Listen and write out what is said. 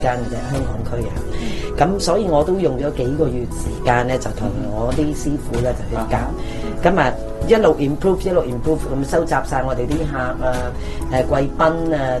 間嘅啫，香港區啊。咁所以我都用咗幾個月時間咧，就同我啲師傅咧就去教。咁啊一路 improve 咁收集晒我哋啲客啊、貴賓啊。